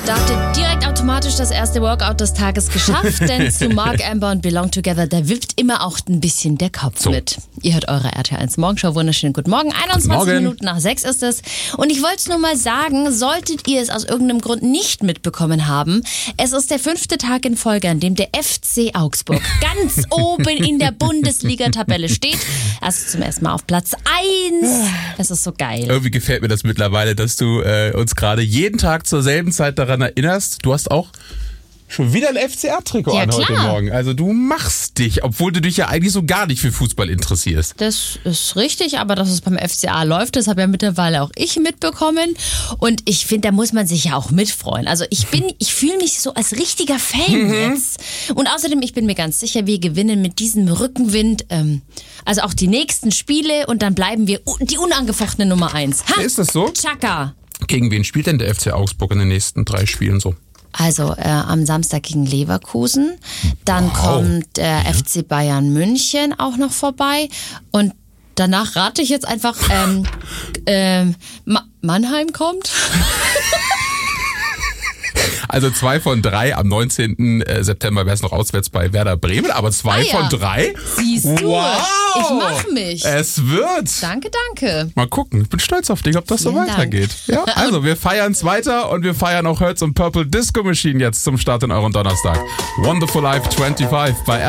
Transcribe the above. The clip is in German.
Da habt ihr direkt automatisch das erste Workout des Tages geschafft, denn zu Mark Amber und Belong Together, da wippt immer auch ein bisschen der Kopf mit. Ihr hört eure RTL1 Morgenshow. Wunderschönen guten Morgen. 21 Minuten nach 6 ist es. Und ich wollte es nur mal sagen, solltet ihr es aus irgendeinem Grund nicht mitbekommen haben, es ist der 5. Tag in Folge, an dem der FC Augsburg ganz oben in der Bundesliga-Tabelle steht. Also zum ersten Mal auf Platz 1. Es ist so geil. Irgendwie gefällt mir das mittlerweile, dass du uns gerade jeden Tag zur selben Zeit daran erinnerst. Du hast auch schon wieder ein FCR-Trikot an heute Morgen. Also du machst dich, obwohl du dich ja eigentlich so gar nicht für Fußball interessierst. Das ist richtig, aber dass es beim FCA läuft, das habe ja mittlerweile auch ich mitbekommen. Und ich finde, da muss man sich ja auch mitfreuen. Also ich fühle mich so als richtiger Fan jetzt. Und außerdem, ich bin mir ganz sicher, wir gewinnen mit diesem Rückenwind, also auch die nächsten Spiele und dann bleiben wir die unangefochtene Nummer 1. Ha? Ist das so? Chaka. Gegen wen spielt denn der FC Augsburg in den nächsten 3 Spielen so? Also am Samstag gegen Leverkusen, dann kommt der FC Bayern München auch noch vorbei und danach rate ich jetzt einfach, Mannheim kommt. Also 2 von 3 am 19. September wäre es noch auswärts bei Werder Bremen, aber 2 von 3? Siehst du, wow. Ich mach mich. Es wird. Danke. Mal gucken, ich bin stolz auf dich, ob das so weitergeht. Ja, also wir feiern es weiter und wir feiern auch Hertz und Purple Disco Machine jetzt zum Start in euren Donnerstag. Wonderful Life 25 bei